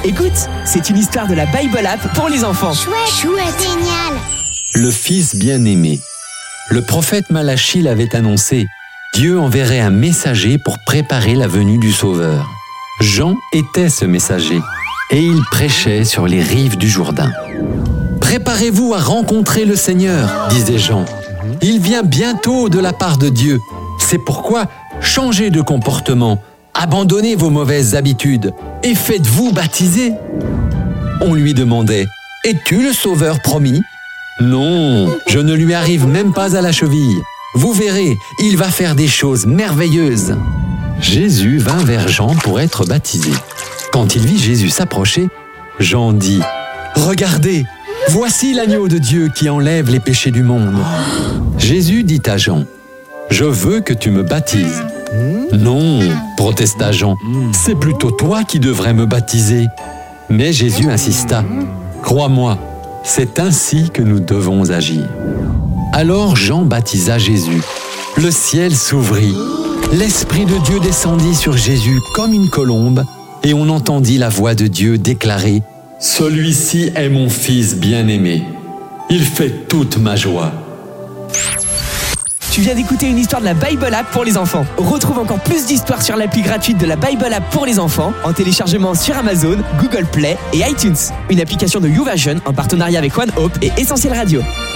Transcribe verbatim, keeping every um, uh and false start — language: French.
Écoute, c'est une histoire de la Bible App pour les enfants. Chouette, chouette, génial. Le Fils bien-aimé. Le prophète Malachie l'avait annoncé. Dieu enverrait un messager pour préparer la venue du Sauveur. Jean était ce messager et il prêchait sur les rives du Jourdain. « Préparez-vous à rencontrer le Seigneur », disait Jean. « Il vient bientôt de la part de Dieu. C'est pourquoi changez de comportement, abandonnez vos mauvaises habitudes et faites-vous baptiser. » On lui demandait « Es-tu le Sauveur promis ?» « Non, je ne lui arrive même pas à la cheville. Vous verrez, il va faire des choses merveilleuses. » Jésus vint vers Jean pour être baptisé. Quand il vit Jésus s'approcher, Jean dit « Regardez, voici l'agneau de Dieu qui enlève les péchés du monde. » Jésus dit à Jean « Je veux que tu me baptises. » « Non, protesta Jean, c'est plutôt toi qui devrais me baptiser. » Mais Jésus insista « Crois-moi, c'est ainsi que nous devons agir. » Alors Jean baptisa Jésus. Le ciel s'ouvrit. L'Esprit de Dieu descendit sur Jésus comme une colombe et on entendit la voix de Dieu déclarer « Celui-ci est mon Fils bien-aimé. Il fait toute ma joie. » Tu viens d'écouter une histoire de la Bible App pour les enfants. Retrouve encore plus d'histoires sur l'appli gratuite de la Bible App pour les enfants en téléchargement sur Amazon, Google Play et iTunes. Une application de YouVersion en partenariat avec OneHope et Essentiel Radio.